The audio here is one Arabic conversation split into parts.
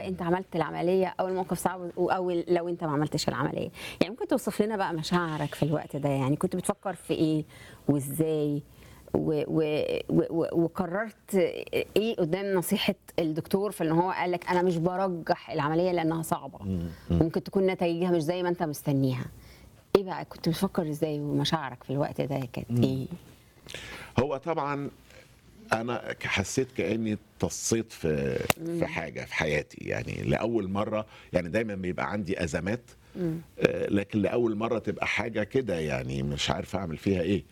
انت عملت العمليه او الموقف صعب او لو انت ما عملتش العمليه. يعني ممكن توصف لنا بقى مشاعرك في الوقت ده؟ يعني كنت بتفكر في ايه وازاي وقررت ايه قدام نصيحه الدكتور في ان هو قال لك انا مش برجح العمليه لانها صعبه وممكن تكون نتائجها مش زي ما انت مستنيها؟ ايه بقى كنت بتفكر ازاي ومشاعرك في الوقت ده كانت ايه؟ هو طبعا انا حسيت كاني تصيت في حاجه في حياتي، يعني لاول مره. يعني دايما بيبقى عندي ازمات، لكن لاول مره تبقى حاجه كده، يعني مش عارف اعمل فيها ايه.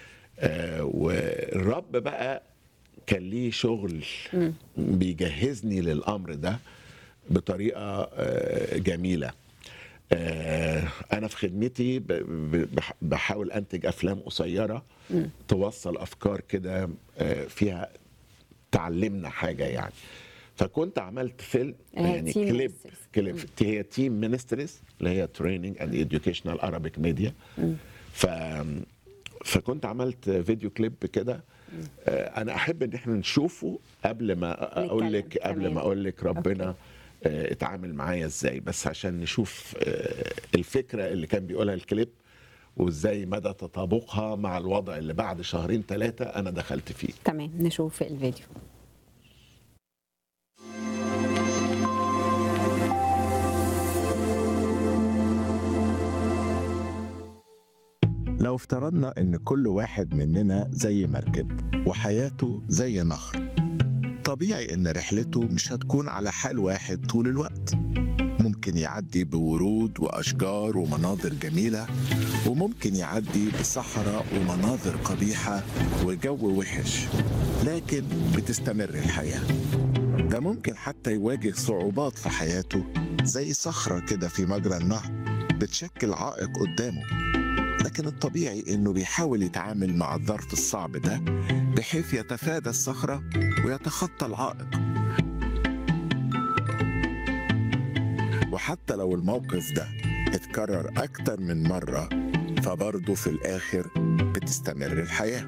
والرب بقى كان ليه شغل بيجهزني للامر ده بطريقه جميله. انا في خدمتي بحاول انتج افلام قصيره توصل افكار كده فيها تعلمنا حاجه يعني. فكنت عملت فيلم، يعني تيم كليب مينستريز. هي تيم مينستريز اللي هي تريننج اند اديوكيشنال ارابيك ميديا. ف فكنت عملت فيديو كليب كده. انا احب ان احنا نشوفه قبل ما اقول نتكلم. لك تمام. ربنا أوكي. اتعامل معايا ازاي، بس عشان نشوف الفكره اللي كان بيقولها الكليب وازاي مدى تطابقها مع الوضع اللي بعد شهرين 3 انا دخلت فيه. تمام، نشوف الفيديو. لو افترضنا إن كل واحد مننا زي مركب وحياته زي نهر، طبيعي إن رحلته مش هتكون على حال واحد طول الوقت. ممكن يعدي بورود وأشجار ومناظر جميلة، وممكن يعدي بصحراء ومناظر قبيحة وجو وحش، لكن بتستمر الحياة. ده ممكن حتى يواجه صعوبات في حياته زي صخرة كده في مجرى النهر بتشكل عائق قدامه، لكن الطبيعي إنه بيحاول يتعامل مع الظرف الصعب ده بحيث يتفادى الصخرة ويتخطى العائق. وحتى لو الموقف ده اتكرر أكتر من مرة، فبرضه في الآخر بتستمر الحياة.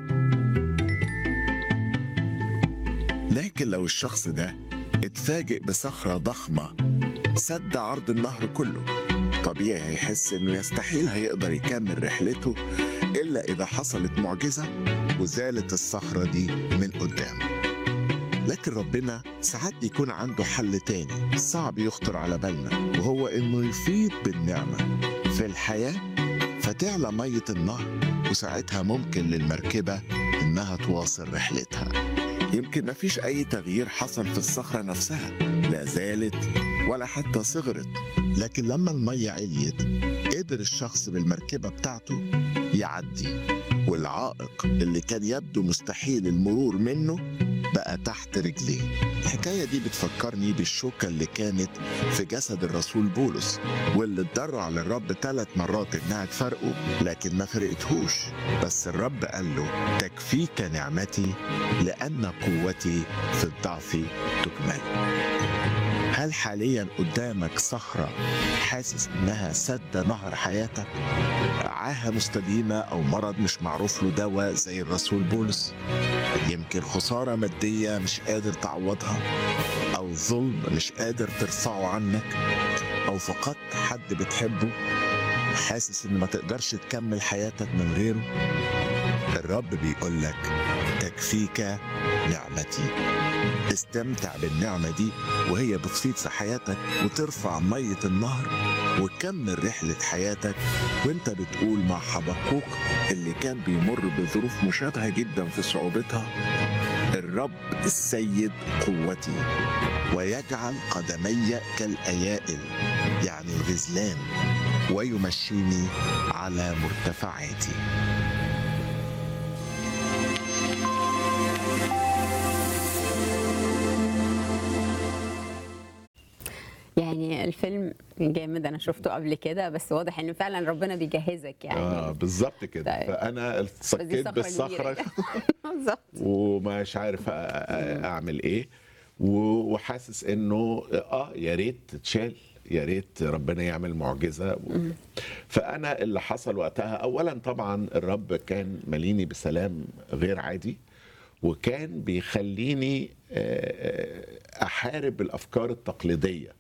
لكن لو الشخص ده اتفاجئ بصخرة ضخمة سد عرض النهر كله، طبيعي هيحس إنه يستحيل هيقدر يكمل رحلته إلا إذا حصلت معجزة وزالت الصخرة دي من قدامه. لكن ربنا ساعات بيكون عنده حل تاني صعب يخطر على بالنا، وهو إنه يفيض بالنعمة في الحياة فتعلى مية النهر، وساعتها ممكن للمركبة إنها تواصل رحلتها. يمكن مفيش أي تغيير حصل في الصخرة نفسها، لا زالت ولا حتى صغرت، لكن لما المية عليت قدر الشخص بالمركبة بتاعته يعدي، والعائق اللي كان يبدو مستحيل المرور منه بقى تحت رجليه. الحكاية دي بتفكرني بالشوكة اللي كانت في جسد الرسول بولس، واللي اتضرع للرب 3 مرات إنها تفرقه لكن ما فرقتهوش، بس الرب قال له تكفيك نعمتي لأن قوتي في الضعف تكمل. هل حاليا قدامك صخرة حاسس إنها سد نهر حياتك؟ عاهة مستديمة أو مرض مش معروف له دواء زي الرسول بولس؟ يمكن خسارة مادية مش قادر تعوضها، أو ظلم مش قادر ترفعه عنك، أو فقدت حد بتحبه حاسس إن ما تقدرش تكمل حياتك من غيره. الرب بيقول لك تكفيك نعمتي. استمتع بالنعمة دي وهي بتفيض في حياتك وترفع مية النهر، وكمل رحلة حياتك وانت بتقول مع حبقوق اللي كان بيمر بظروف مشابهة جدا في صعوبتها: الرب السيد قوتي ويجعل قدمي كالأيائل، يعني الغزلان، ويمشيني على مرتفعاتي. يعني الفيلم جامد، انا شفته قبل كده، بس واضح ان فعلا ربنا بيجهزك يعني. بالظبط كده. طيب. فانا بس دي صكيت صخرة بالصخره كبيرة. بالظبط. ومش عارف اعمل ايه، وحاسس انه يا ريت تتشال، يا ريت ربنا يعمل معجزه. فانا اللي حصل وقتها، اولا طبعا الرب كان مليني بسلام غير عادي، وكان بيخليني احارب الافكار التقليديه